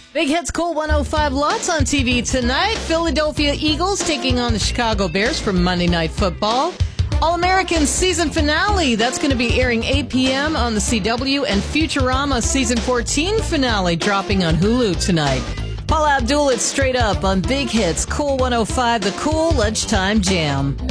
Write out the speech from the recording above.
Big Hits Cool 105 lots on TV tonight. Philadelphia Eagles taking on the Chicago Bears for Monday Night Football. All-American season finale. That's going to be airing 8 p.m. on the CW. And Futurama season 14 finale dropping on Hulu tonight. Paula Abdul, it's straight up on Big Hits Cool 105, the Cool Lunchtime Jam.